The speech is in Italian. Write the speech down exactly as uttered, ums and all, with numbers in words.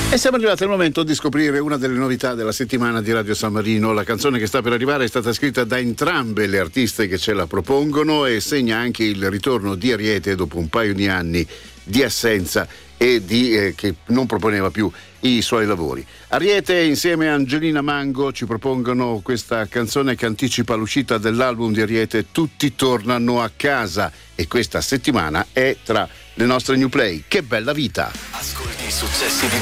E siamo arrivati al momento di scoprire una delle novità della settimana di Radio San Marino. La canzone che sta per arrivare è stata scritta da entrambe le artiste che ce la propongono e segna anche il ritorno di Ariete dopo un paio di anni di assenza e di, eh, che non proponeva più i suoi lavori. Ariete insieme a Angelina Mango ci propongono questa canzone che anticipa l'uscita dell'album di Ariete Tutti tornano a casa, e questa settimana è tra le nostre new play. Che bella vita! Ascolti i successi di